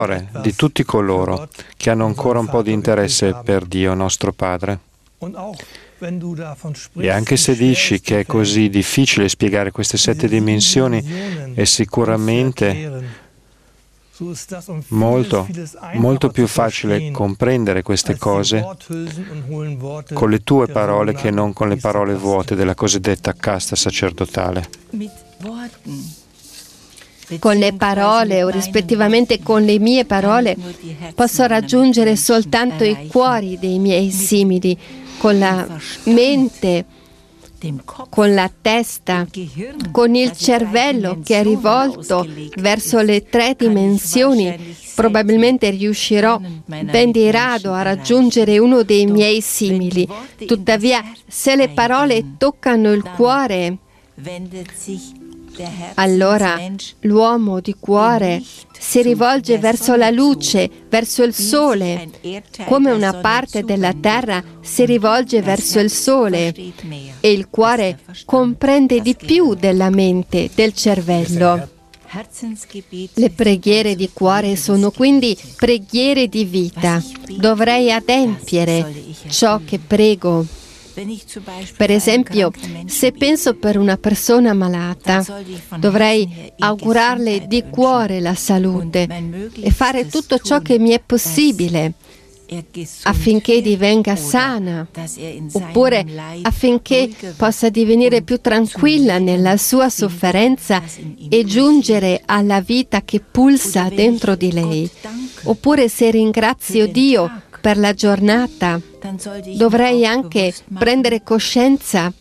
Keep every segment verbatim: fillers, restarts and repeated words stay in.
di tutti coloro che hanno ancora un po' di interesse per Dio nostro Padre. E anche se dici che è così difficile spiegare queste sette dimensioni, è sicuramente molto, molto più facile comprendere queste cose con le tue parole che non con le parole vuote della cosiddetta casta sacerdotale. Con le parole o rispettivamente con le mie parole posso raggiungere soltanto i cuori dei miei simili, con la mente, con la testa, con il cervello che è rivolto verso le tre dimensioni. Probabilmente riuscirò ben di rado a raggiungere uno dei miei simili. Tuttavia, se le parole toccano il cuore, allora l'uomo di cuore si rivolge verso la luce, verso il sole, come una parte della terra si rivolge verso il sole, e il cuore comprende di più della mente, del cervello. Le preghiere di cuore sono quindi preghiere di vita. Dovrei adempiere ciò che prego. Per esempio, se penso per una persona malata, dovrei augurarle di cuore la salute e fare tutto ciò che mi è possibile affinché divenga sana, oppure affinché possa divenire più tranquilla nella sua sofferenza e giungere alla vita che pulsa dentro di lei. Oppure se ringrazio Dio per la giornata, dovrei anche prendere coscienza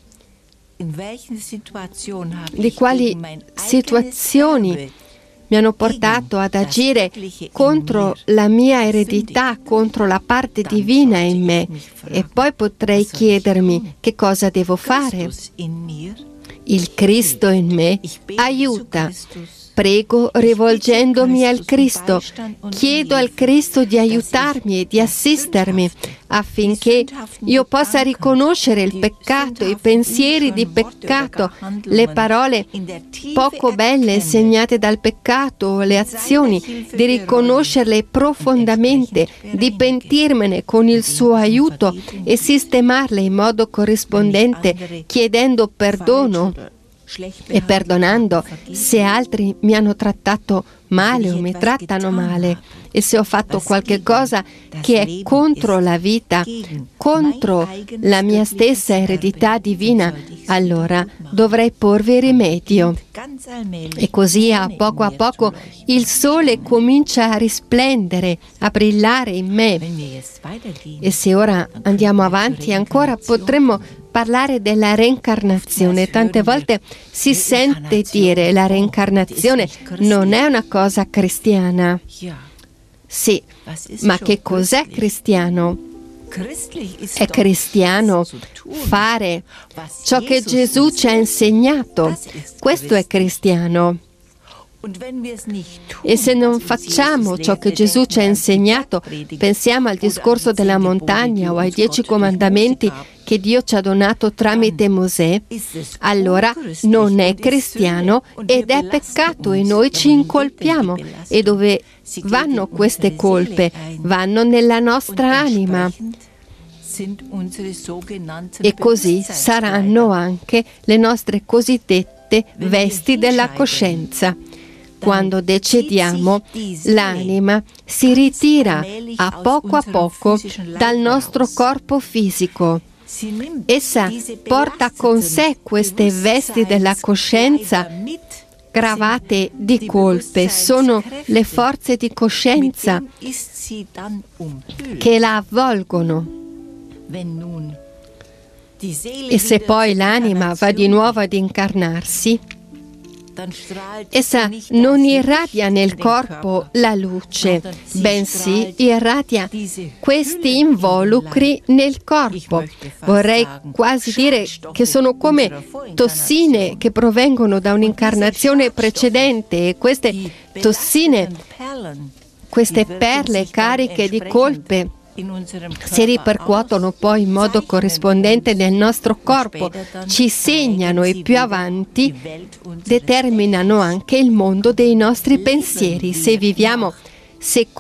di quali situazioni mi hanno portato ad agire contro la mia eredità, contro la parte divina in me, e poi potrei chiedermi che cosa devo fare. Il Cristo in me aiuta. Prego rivolgendomi al Cristo, chiedo al Cristo di aiutarmi e di assistermi affinché io possa riconoscere il peccato, i pensieri di peccato, le parole poco belle segnate dal peccato, le azioni, di riconoscerle profondamente, di pentirmene con il suo aiuto e sistemarle in modo corrispondente, chiedendo perdono e perdonando se altri mi hanno trattato male o mi trattano male, e se ho fatto qualche cosa che è contro la vita, contro la mia stessa eredità divina, allora dovrei porvi rimedio. E così a poco a poco il sole comincia a risplendere, a brillare in me. E se ora andiamo avanti ancora, potremmo parlare della reincarnazione. Tante volte si sente dire la reincarnazione non è una cosa cristiana. Sì, ma che cos'è cristiano? È cristiano fare ciò che Gesù ci ha insegnato. Questo è cristiano. E se non facciamo ciò che Gesù ci ha insegnato, pensiamo al discorso della montagna o ai dieci comandamenti che Dio ci ha donato tramite Mosè, allora non è cristiano ed è peccato e noi ci incolpiamo. E dove vanno queste colpe? Vanno nella nostra anima. E così saranno anche le nostre cosiddette vesti della coscienza. Quando decediamo, l'anima si ritira a poco a poco dal nostro corpo fisico. Essa porta con sé queste vesti della coscienza gravate di colpe. Sono le forze di coscienza che la avvolgono. E se poi l'anima va di nuovo ad incarnarsi, essa non irradia nel corpo la luce, bensì irradia questi involucri nel corpo. Vorrei quasi dire che sono come tossine che provengono da un'incarnazione precedente, e queste tossine, queste perle cariche di colpe, si ripercuotono poi in modo corrispondente nel nostro corpo, ci segnano e più avanti determinano anche il mondo dei nostri pensieri. Se viviamo se